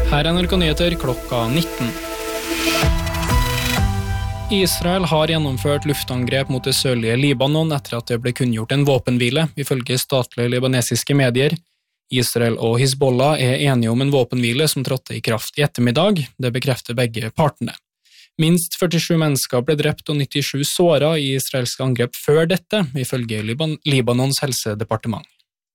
Her NRK Nyheter klokka 19. Israel har gjennomført luftangrep mot det sørlige Libanon etter at det ble kunngjort en våpenhvile, ifølge statlige libanesiske medier. Israel og Hizbollah er enige om en våpenhvile som trådte i kraft i ettermiddag, det bekrefter begge partene. Minst 47 mennesker ble drept og 97 såret i israelske angrep før dette, ifølge Libanons helsedepartement.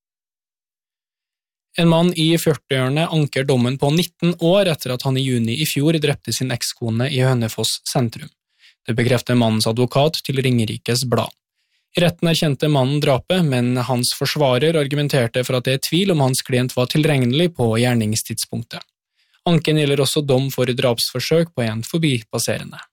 En mann i 40-årene anker dommen på 19 år etter at han i juni i fjor drepte sin ekskone i Hønefoss sentrum. Det bekrefter mannens advokat til Ringerikes Blad. I retten erkjente mannen drapet, men hans forsvarer argumenterte for at det er tvil om hans klient var tilregnelig på gjerningstidspunktet. Anken gjelder også dom for drapsforsøk på en forbipasserende.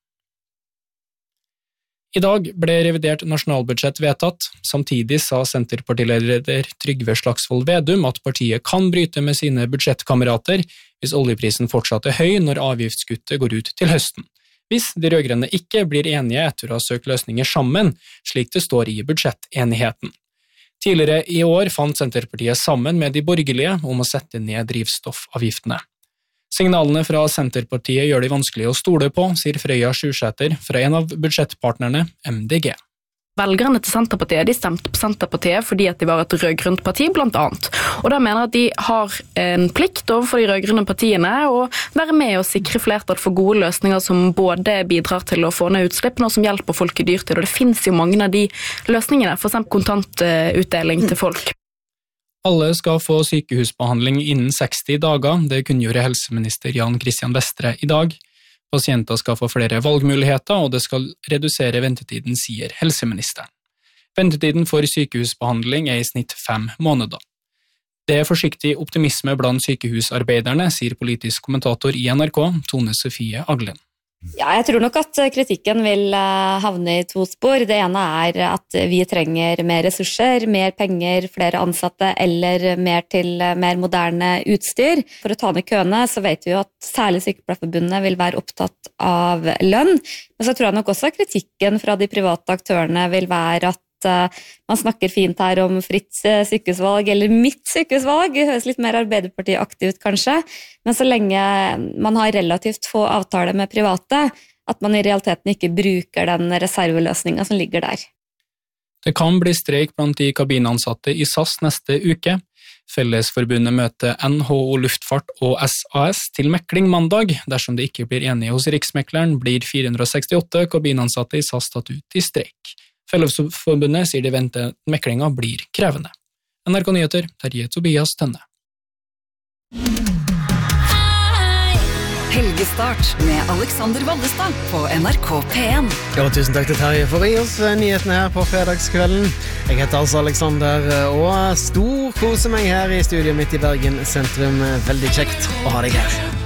I dag ble revidert nasjonalbudsjett vedtatt. Samtidig sa Senterpartileder Trygve Slagsvold Vedum at partiet kan bryte med sine budsjettkamerater hvis oljeprisen fortsatt er høy når avgiftskuttet går ut til høsten. Hvis de rødgrønne ikke blir enige etter å ha søkt løsninger sammen, slik det står i budsjettenigheten. Tidligere i år fant Senterpartiet sammen med de borgerlige om å sette ned drivstoffavgiftene. Signalene fra Senterpartiet gjør det vanskelig å stole på, sier Frøya Sjusæter fra en av budsjettpartnerne, MDG. Velgerne til Senterpartiet, de stemte på Senterpartiet fordi at de var et rødgrønt parti, blant annet. Og da mener jeg at de har en plikt overfor de rødgrønne partiene å være med og sikre flertall for gode løsninger som både bidrar til å få ned utslippene og som hjelper folk i dyrtid. Og det finnes jo mange av de løsningene, for eksempel kontantutdeling til folk. Alle skal få sykehusbehandling innen 60 dager, det kunngjorde helseminister Jan Christian Vestre i dag. Pasienter skal få flere valgmuligheter, og det skal redusere ventetiden, sier helseministeren. Ventetiden for sykehusbehandling er i snitt 5 måneder. Det er forsiktig optimisme blant sykehusarbeiderne, sier politisk kommentator i NRK, Tone Sofie Aglen. Ja, jeg tror nok at kritikken vil havne i 2 spor. Det ene er at vi trenger mer ressurser, mer penger, flere ansatte eller mer til mer moderne utstyr. For å ta ned køene så vet vi jo at særlig Sykepleierforbundet vil være opptatt av lønn. Men så tror jeg nok også at kritikken fra de private aktørene vil være at man snakker fint her om fritt sykehusvalg, eller mitt sykehusvalg, det høres litt mer Arbeiderparti-aktivt kanskje, men så lenge man har relativt få avtaler med private, at man i realiteten ikke bruker den reserveløsningen som ligger der. Det kan bli streik blant de kabinansatte i SAS neste uke. Fellesforbundet møter NHO Luftfart og SAS til mekling mandag. Dersom de ikke blir enige hos Riksmekleren, blir 468 kabinansatte i SAS tatt ut i streik. Fellesforbundet sier de venter meklinga blir krevende. NRK Nyheter, Terje Tobias Tønne. Helgestart med Alexander Vallestad på NRK P1. Ja, tusen takk til Terje for å gi oss nyhetene her på fredagskvelden. Jeg heter altså Alexander, og stor kose meg her i studio midt i Bergen sentrum. Veldig kjekt å ha deg her.